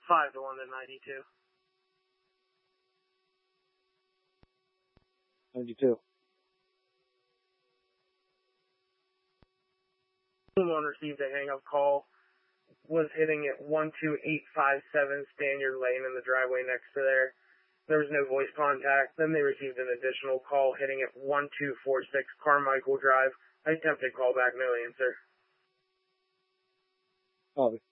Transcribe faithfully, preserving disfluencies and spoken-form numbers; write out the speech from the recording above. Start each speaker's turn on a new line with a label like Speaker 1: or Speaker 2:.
Speaker 1: five to London ninety-two.
Speaker 2: ninety-two.
Speaker 1: Someone received a hang-up call, was hitting at one two eight five seven Spaniard Lane in the driveway next to there. There was no voice contact. Then they received an additional call hitting at one two four six Carmichael Drive. I attempted call back, no answer.
Speaker 2: Copy.